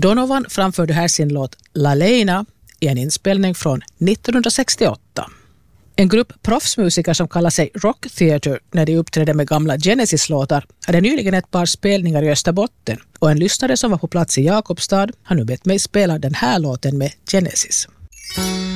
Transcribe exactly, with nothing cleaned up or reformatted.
Donovan framförde här sin låt La Lena i en inspelning från nittonhundrasextioåtta. En grupp proffsmusiker som kallar sig Rock Theater när de uppträdde med gamla Genesis-låtar hade nyligen ett par spelningar i Österbotten och en lyssnare som var på plats i Jakobstad har nu bett mig spela den här låten med Genesis.